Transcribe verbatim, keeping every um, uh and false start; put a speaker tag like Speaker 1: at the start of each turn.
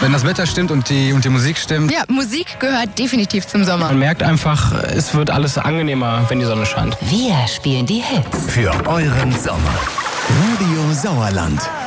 Speaker 1: Wenn das Wetter stimmt und die, und die Musik stimmt.
Speaker 2: Ja, Musik gehört definitiv zum Sommer.
Speaker 3: Man merkt einfach, es wird alles angenehmer, wenn die Sonne scheint.
Speaker 4: Wir spielen die Hits.
Speaker 5: Für euren Sommer. Radio Sauerland.